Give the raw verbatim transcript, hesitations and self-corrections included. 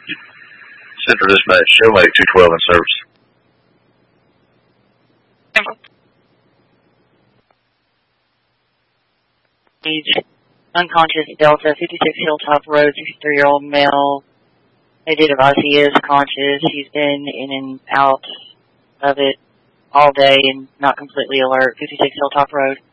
Central Dispatch, Showmate two twelve in service. Unconscious Delta, fifty-six Hilltop Road, sixty-three-year-old male. They did advise he is conscious. He's been in and out of it all day and not completely alert. fifty-six Hilltop Road.